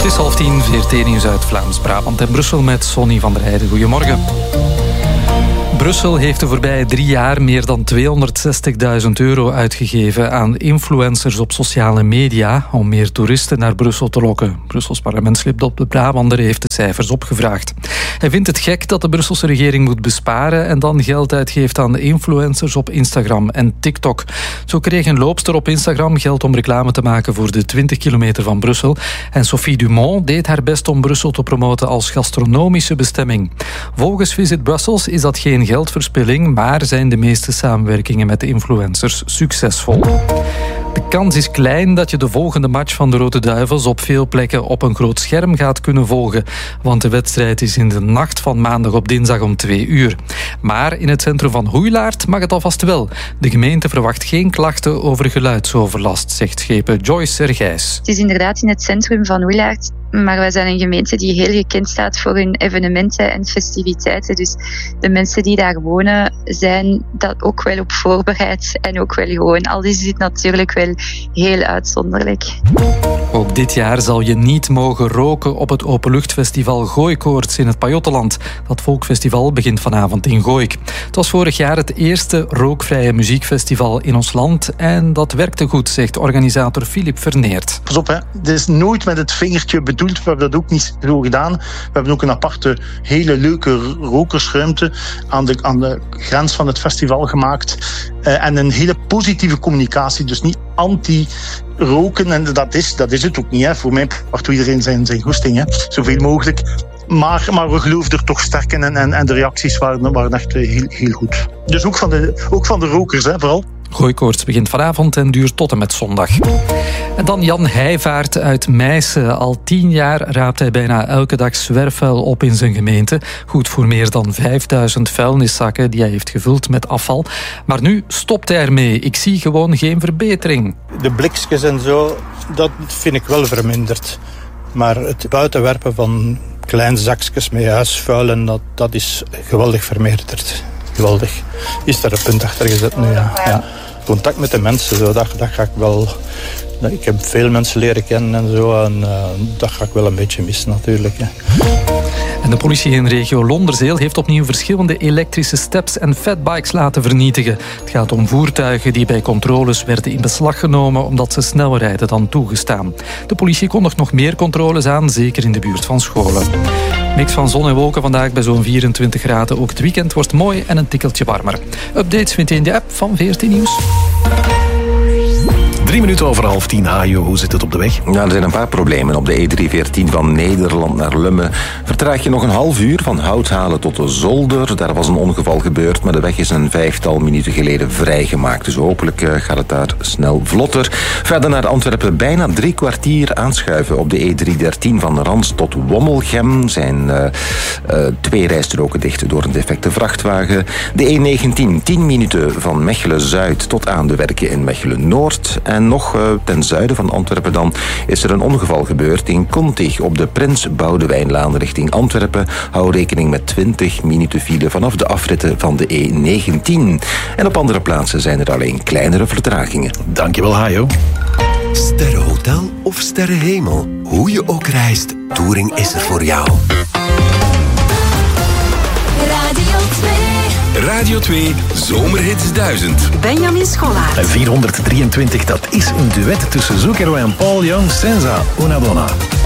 is 9:30, VRT Nieuws uit Vlaams-Brabant en Brussel met Sonny van der Heijden. Goedemorgen. Brussel heeft de voorbije 3 jaar meer dan €260.000 uitgegeven aan influencers op sociale media om meer toeristen naar Brussel te lokken. Brussels parlementslid Bob de Brabander heeft de cijfers opgevraagd. Hij vindt het gek dat de Brusselse regering moet besparen en dan geld uitgeeft aan de influencers op Instagram en TikTok. Zo kreeg een loopster op Instagram geld om reclame te maken voor de 20 kilometer van Brussel. En Sophie Dumont deed haar best om Brussel te promoten als gastronomische bestemming. Volgens Visit Brussels is dat geen geldverspilling, maar zijn de meeste samenwerkingen met de influencers succesvol. De kans is klein dat je de volgende match van de Rode Duivels op veel plekken op een groot scherm gaat kunnen volgen, want de wedstrijd is in de nacht van maandag op dinsdag om 2:00. Maar in het centrum van Hoeilaard mag het alvast wel. De gemeente verwacht geen klachten over geluidsoverlast, zegt schepen Joyce Sergijs. Het is inderdaad in het centrum van Hoeilaard, maar wij zijn een gemeente die heel gekend staat voor hun evenementen en festiviteiten. Dus de mensen die daar wonen zijn dat ook wel op voorbereid en ook wel gewoon. Al is dit natuurlijk wel heel uitzonderlijk. Ook dit jaar zal je niet mogen roken op het openluchtfestival Gooikoorts in het Pajottenland. Dat volkfestival begint vanavond in Gooik. Het was vorig jaar het eerste rookvrije muziekfestival in ons land en dat werkte goed, zegt organisator Filip Verneert. Pas op, hè. Dit is nooit met het vingertje bedoeld. We hebben dat ook niet zo gedaan. We hebben ook een aparte, hele leuke rokersruimte aan de grens van het festival gemaakt. En een hele positieve communicatie, dus niet anti-roken. En dat is het ook niet. Hè. Voor mij part iedereen zijn goesting, hè. Zoveel mogelijk. Maar we geloven er toch sterk in en de reacties waren echt heel goed. Dus ook van de rokers, hè, vooral. Gooikoorts begint vanavond en duurt tot en met zondag. En dan Jan Heijvaart uit Meissen. Al 10 jaar raapt hij bijna elke dag zwerfvuil op in zijn gemeente. Goed voor meer dan 5000 vuilniszakken die hij heeft gevuld met afval. Maar nu stopt hij ermee. Ik zie gewoon geen verbetering. De blikjes en zo, dat vind ik wel verminderd. Maar het buitenwerpen van kleine zakjes met huisvuil, en dat is geweldig vermeerderd. Geweldig. Is daar een punt achter gezet nu, ja. Contact met de mensen, zo, dat ga ik wel. Ik heb veel mensen leren kennen en zo. En dat ga ik wel een beetje missen natuurlijk. Hè. En de politie in regio Londerzeel heeft opnieuw verschillende elektrische steps en fatbikes laten vernietigen. Het gaat om voertuigen die bij controles werden in beslag genomen omdat ze sneller rijden dan toegestaan. De politie kondigt nog meer controles aan, zeker in de buurt van scholen. Mix van zon en wolken vandaag bij zo'n 24 graden. Ook het weekend wordt mooi en een tikkeltje warmer. Updates vindt u in de app van VRT Nieuws. 3 minuten over 9:30. Hajo, hoe zit het op de weg? Ja, er zijn een paar problemen. Op de E314 van Nederland naar Lummen vertraag je nog een half uur van Houthalen tot de Zolder. Daar was een ongeval gebeurd, maar de weg is een 5-tal minuten geleden vrijgemaakt. Dus hopelijk gaat het daar snel vlotter. Verder naar Antwerpen bijna 3 kwartier aanschuiven. Op de E313 van Rans tot Wommelgem zijn 2 rijstroken dicht door een defecte vrachtwagen. De E19 10 minuten van Mechelen-Zuid tot aan de werken in Mechelen-Noord. En nog ten zuiden van Antwerpen dan is er een ongeval gebeurd in Kontig op de Prins Boudewijnlaan richting Antwerpen. Hou rekening met 20 minuten file vanaf de afritten van de E19. En op andere plaatsen zijn er alleen kleinere vertragingen. Dankjewel, Hajo. Sterrenhotel of sterrenhemel. Hoe je ook reist, Touring is er voor jou. Radio 2 Zomerhits 1000. Benjamin Scholaert. 423, dat is een duet tussen Zucchero en Paul Young. Senza una donna.